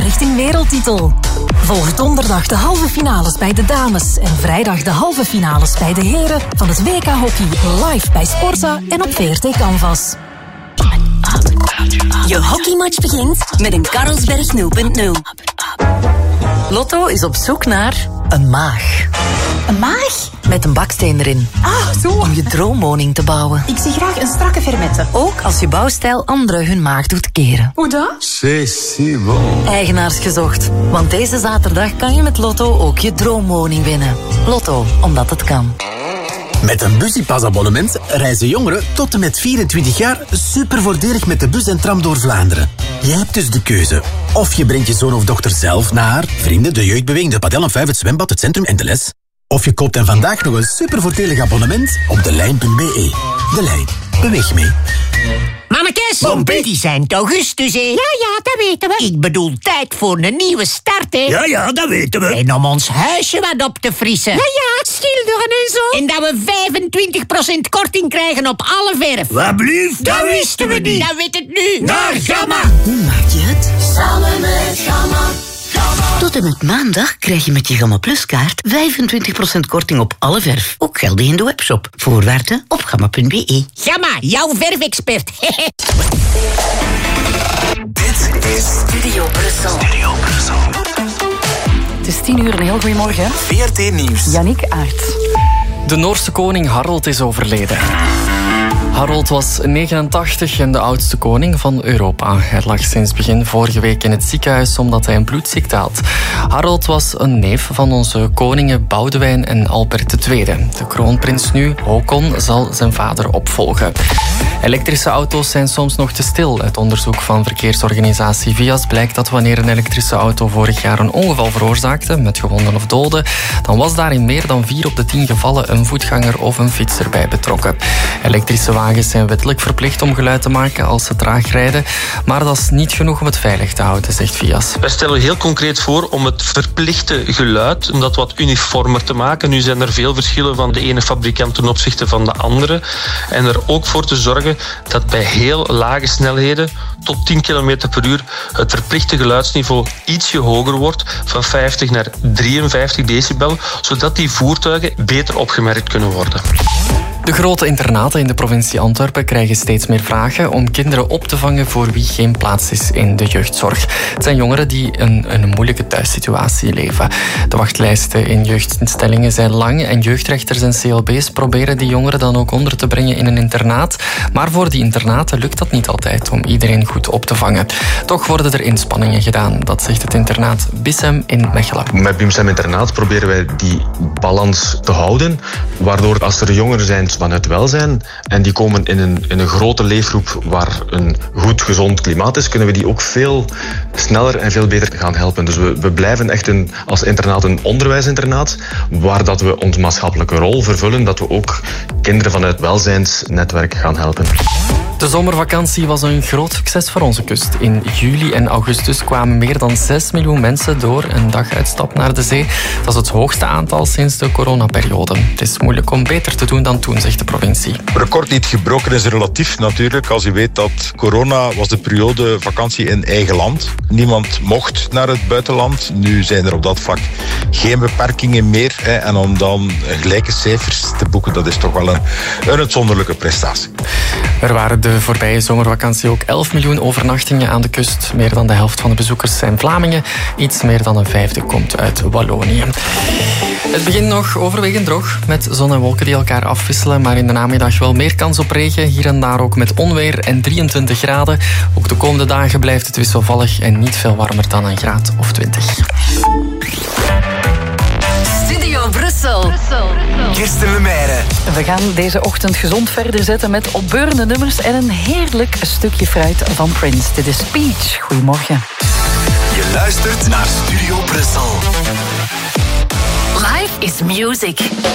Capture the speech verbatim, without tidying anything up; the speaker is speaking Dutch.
richting wereldtitel. Volg donderdag de halve finales bij de dames en vrijdag de halve finales bij de heren van het W K Hockey live bij Sporza en op V R T Canvas. Je hockeymatch begint met een Carlsberg nul punt nul. Lotto is op zoek naar een maag. Een maag? Met een baksteen erin. Ah, zo. Om je droomwoning te bouwen. Ik zie graag een strakke fermette. Ook als je bouwstijl anderen hun maag doet keren. Hoe dan? C'est si bon. Eigenaars gezocht. Want deze zaterdag kan je met Lotto ook je droomwoning winnen. Lotto, omdat het kan. Met een Busipasabonnement reizen jongeren tot en met vierentwintig jaar super voordelig met de bus en tram door Vlaanderen. Je hebt dus de keuze. Of je brengt je zoon of dochter zelf naar vrienden, de jeugdbeweging, de padel en vijf, het zwembad, het centrum en de les. Of je koopt hen vandaag nog een super voordelig abonnement op de lijn punt b e. De Lijn. Beweeg mee. Mannekes, die zijn het augustus, hè? Ja, ja, dat weten we. Ik bedoel, tijd voor een nieuwe start, hè? Ja, ja, dat weten we. En om ons huisje wat op te frissen. Ja, ja, schilderen en zo. En dat we vijfentwintig procent korting krijgen op alle verf. Wat blieft? Dat wisten we niet. Dat weet het nu. Naar Gamma. Hoe maak je het? Samen met Gamma. Tot en met maandag krijg je met je Gamma Plus kaart vijfentwintig procent korting op alle verf. Ook geldig in de webshop. Voorwaarden op gamma punt b e. Gamma, jouw verfexpert. Dit is Studio Brussel. Studio Brussel. Het is tien uur, een heel goeiemorgen. V R T Nieuws. Yannick Aert. De Noorse koning Harold is overleden. Harold was negenentachtig en de oudste koning van Europa. Hij lag sinds begin vorige week in het ziekenhuis omdat hij een bloedziekte had. Harold was een neef van onze koningen Boudewijn en Albert de Tweede. De kroonprins nu, Håkon, zal zijn vader opvolgen. Elektrische auto's zijn soms nog te stil. Uit onderzoek van verkeersorganisatie Vias blijkt dat wanneer een elektrische auto vorig jaar een ongeval veroorzaakte, met gewonden of doden, dan was daar in meer dan vier op de tien gevallen een voetganger of een fietser bij betrokken. Elektrische wagens zijn wettelijk verplicht om geluid te maken als ze traag rijden, maar dat is niet genoeg om het veilig te houden, zegt Vias. Wij stellen heel concreet voor om het verplichte geluid, om dat wat uniformer te maken. Nu zijn er veel verschillen van de ene fabrikant ten opzichte van de andere. En er ook voor te zorgen dat bij heel lage snelheden, tot tien kilometer per uur, het verplichte geluidsniveau ietsje hoger wordt, van vijftig naar drieënvijftig decibel, zodat die voertuigen beter opgemerkt kunnen worden. De grote internaten in de provincie Antwerpen krijgen steeds meer vragen om kinderen op te vangen voor wie geen plaats is in de jeugdzorg. Het zijn jongeren die in een moeilijke thuissituatie leven. De wachtlijsten in jeugdinstellingen zijn lang en jeugdrechters en C L B's proberen die jongeren dan ook onder te brengen in een internaat. Maar voor die internaten lukt dat niet altijd om iedereen goed op te vangen. Toch worden er inspanningen gedaan, dat zegt het internaat Bissem in Mechelen. Met Bimsem Internaat proberen wij die balans te houden, waardoor als er jongeren zijn vanuit welzijn en die komen in een, in een grote leefgroep waar een goed, gezond klimaat is, kunnen we die ook veel sneller en veel beter gaan helpen. Dus we, we blijven echt een, als internaat een onderwijsinternaat, waar dat we onze maatschappelijke rol vervullen, dat we ook kinderen vanuit welzijnsnetwerk gaan helpen. De zomervakantie was een groot succes voor onze kust. In juli en augustus kwamen meer dan zes miljoen mensen door een daguitstap naar de zee. Dat is het hoogste aantal sinds de coronaperiode. Het is moeilijk om beter te doen dan toen, zegt de provincie. Record niet gebroken is relatief natuurlijk. Als je weet dat corona was de periode vakantie in eigen land. Niemand mocht naar het buitenland. Nu zijn er op dat vlak geen beperkingen meer. En om dan gelijke cijfers te boeken, dat is toch wel een, een uitzonderlijke prestatie. Er waren de voorbije zomervakantie ook elf miljoen overnachtingen aan de kust. Meer dan de helft van de bezoekers zijn Vlamingen. Iets meer dan een vijfde komt uit Wallonië. Het begint nog overwegend droog, met zon en wolken die elkaar afwisselen, maar in de namiddag wel meer kans op regen, hier en daar ook met onweer en drieëntwintig graden. Ook de komende dagen blijft het wisselvallig en niet veel warmer dan een graad of twintig. Studio Brussel. Kirsten Lemeyre. We gaan deze ochtend gezond verder zetten met opbeurende nummers en een heerlijk stukje fruit van Prince. Dit is Peach. Goedemorgen. Je luistert naar Studio Brussel. Life is music.